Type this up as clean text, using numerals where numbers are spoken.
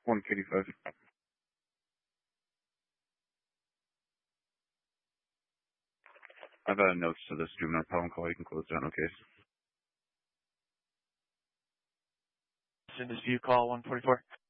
185. I've added notes to this juvenile problem call. You can close down, okay? Send this view call 144.